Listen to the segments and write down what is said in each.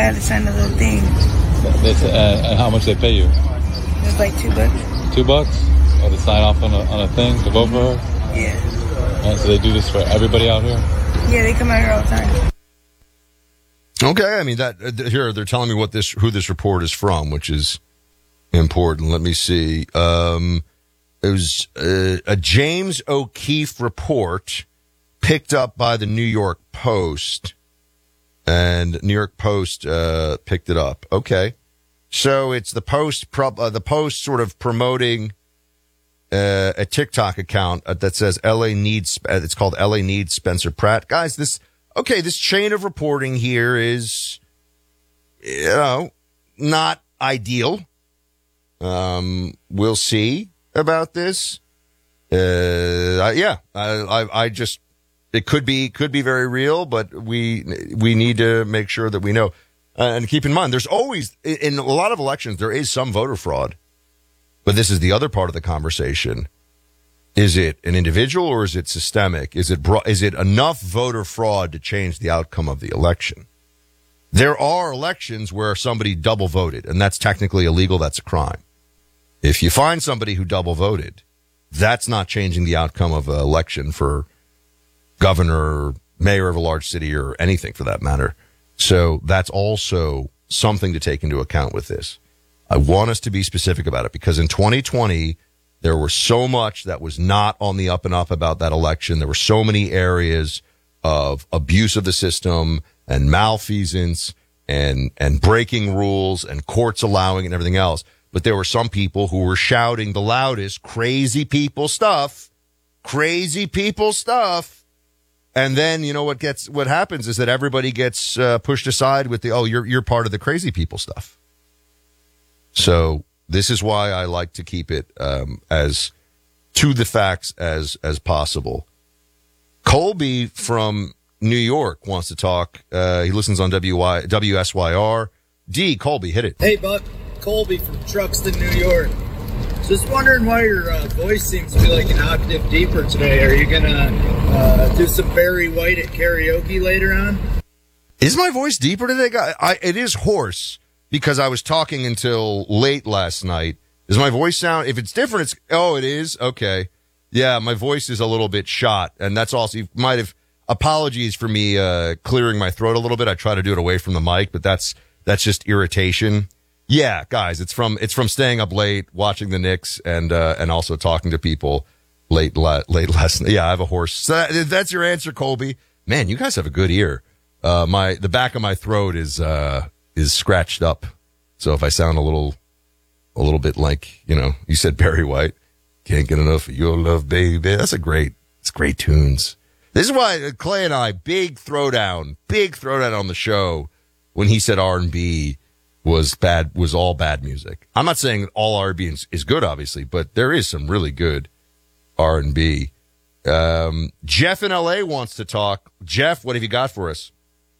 had to sign a little thing. And how much they pay you? It was like $2. $2? Or to sign off on a thing to vote for her? Yeah. So they do this for everybody out here? Yeah, they come out here all the time. Okay, I mean that here they're telling me who this report is from, which is important. Let me see. It was a James O'Keefe report picked up by the New York Post, and New York Post picked it up. Okay, so it's the Post sort of promoting a TikTok account that says LA needs. It's called LA needs Spencer Pratt. Guys, this chain of reporting here is, not ideal. We'll see about this. I just, it could be very real, but we need to make sure that we know. And keep in mind, there's always, in a lot of elections, there is some voter fraud. But this is the other part of the conversation. Is it an individual or is it systemic? Is it enough voter fraud to change the outcome of the election? There are elections where somebody double voted, and that's technically illegal. That's a crime. If you find somebody who double voted, that's not changing the outcome of an election for governor, mayor of a large city, or anything for that matter. So that's also something to take into account with this. I want us to be specific about it because in 2020, there was so much that was not on the up and up about that election. There were so many areas of abuse of the system and malfeasance and breaking rules and courts allowing and everything else. But there were some people who were shouting the loudest, crazy people stuff. And then, what happens is that everybody gets pushed aside with you're part of the crazy people stuff. So this is why I like to keep it as to the facts as possible. Colby from New York wants to talk. He listens on WSYR. Colby, hit it. Hey, Buck. Colby from Truxton, New York. Just wondering why your voice seems to be like an octave deeper today. Are you going to do some Barry White at karaoke later on? Is my voice deeper today, guys? It is hoarse. Because I was talking until late last night. Does my voice sound, if it's different, it is? Okay. Yeah, my voice is a little bit shot. And that's also, you might have, apologies for me clearing my throat a little bit. I try to do it away from the mic, but that's just irritation. Yeah, guys, it's from staying up late, watching the Knicks, and also talking to people late last night. Yeah, I have a hoarse. So that's your answer, Colby. Man, you guys have a good ear. The back of my throat is scratched up. So if I sound a little bit like, you said Barry White, can't get enough of your love, baby. It's great tunes. This is why Clay and I, big throwdown on the show when he said R&B was all bad music. I'm not saying all R&B is good, obviously, but there is some really good R&B. Jeff in LA wants to talk. Jeff, what have you got for us?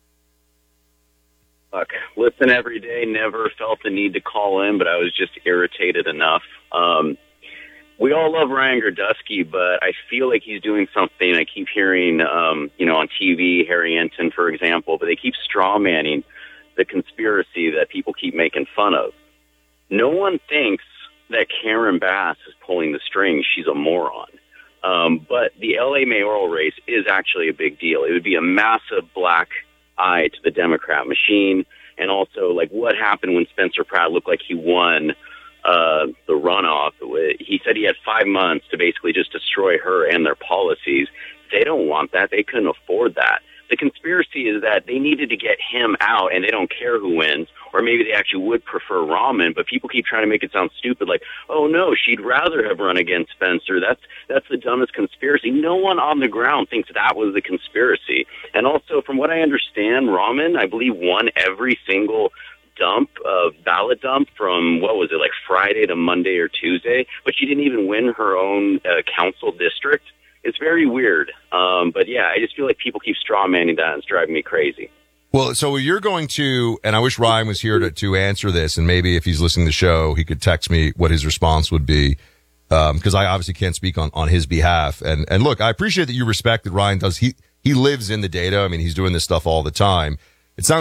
Look, listen every day, never felt the need to call in, but I was just irritated enough. We all love Ryan Gerdusky, but I feel like he's doing something. I keep hearing, on TV, Harry Enton, for example, but they keep strawmanning the conspiracy that people keep making fun of. No one thinks that Karen Bass is pulling the strings. She's a moron. But the LA mayoral race is actually a big deal. It would be a massive black eye to the Democrat machine, and also what happened when Spencer Pratt looked like he won the runoff. He said he had 5 months to basically just destroy her and their policies. They don't want that. They couldn't afford that. The conspiracy is that they needed to get him out and they don't care who wins, or maybe they actually would prefer Rahman, but people keep trying to make it sound stupid, like, oh no, she'd rather have run against Spencer. That's the dumbest conspiracy. No one on the ground thinks that was the conspiracy. And also, from what I understand, Rahman, I believe, won every single ballot dump from, Friday to Monday or Tuesday, but she didn't even win her own council district. It's very weird. But yeah, I just feel like people keep strawmanning that and it's driving me crazy. Well, so you're going to, and I wish Ryan was here to answer this, and maybe if he's listening to the show, he could text me what his response would be, because I obviously can't speak on his behalf. And look, I appreciate that you respect that Ryan does. He lives in the data. I mean, he's doing this stuff all the time.